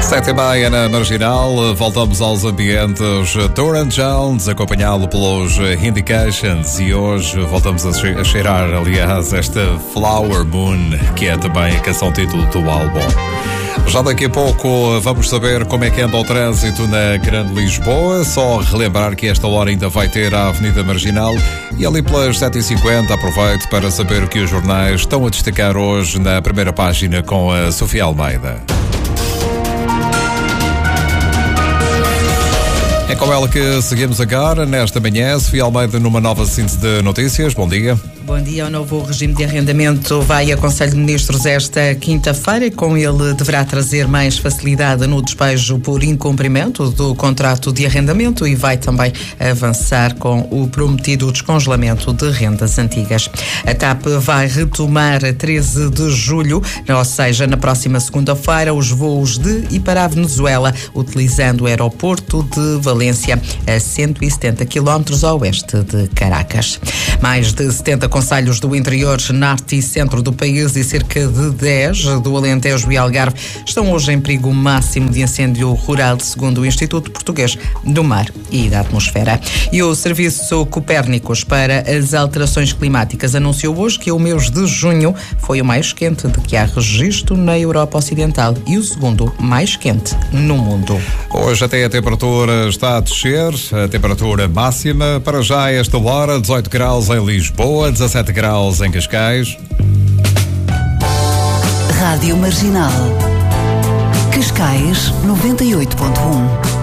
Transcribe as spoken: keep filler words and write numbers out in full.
Sete e meia na Marginal, voltamos aos ambientes Torrent Jones, acompanhado pelos Indications, e hoje voltamos a cheirar, aliás, esta Flower Moon, que é também a canção título do álbum. Já daqui a pouco vamos saber como é que anda o trânsito na Grande Lisboa. Só relembrar que esta hora ainda vai ter a Avenida Marginal, e ali pelas sete e cinquenta aproveito para saber o que os jornais estão a destacar hoje na primeira página com a Sofia Almeida. É com ela que seguimos agora, nesta manhã. Sofia Almeida, numa nova síntese de notícias. Bom dia. Bom dia. O novo regime de arrendamento vai a Conselho de Ministros esta quinta-feira e com ele deverá trazer mais facilidade no despejo por incumprimento do contrato de arrendamento e vai também avançar com o prometido descongelamento de rendas antigas. A TAP vai retomar a treze de julho, ou seja, na próxima segunda-feira, os voos de e para a Venezuela, utilizando o aeroporto de Valência, a cento e setenta quilómetros a oeste de Caracas. Mais de setenta concelhos do interior, norte e centro do país e cerca de dez do Alentejo e Algarve estão hoje em perigo máximo de incêndio rural, segundo o Instituto Português do Mar e da Atmosfera. E o Serviço Copérnicos para as Alterações Climáticas anunciou hoje que o mês de junho foi o mais quente de que há registro na Europa Ocidental e o segundo mais quente no mundo. Hoje até a temperatura está a descer, a temperatura máxima para já a esta hora, dezoito graus em Lisboa, dezassete graus em Cascais. Rádio Marginal, Cascais noventa e oito ponto um.